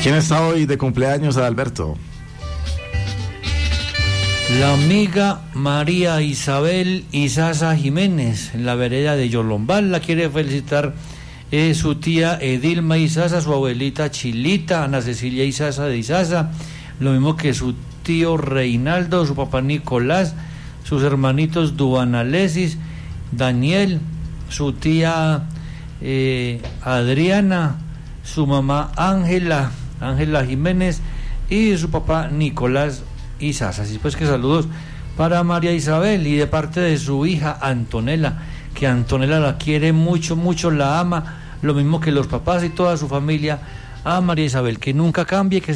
¿Quién está hoy de cumpleaños, Adalberto? La amiga María Isabel Izaza Jiménez, en la vereda de Yolombal, la quiere felicitar su tía Edilma Izaza, su abuelita Chilita, Ana Cecilia Izaza de Izaza, lo mismo que su tío Reinaldo, su papá Nicolás, sus hermanitos Duanalesis, Daniel, su tía Adriana, su mamá Ángela Jiménez y su papá Nicolás Izaza. Así pues que saludos para María Isabel y de parte de su hija Antonella, que Antonella la quiere mucho, mucho, la ama, lo mismo que los papás y toda su familia a María Isabel, que nunca cambie, que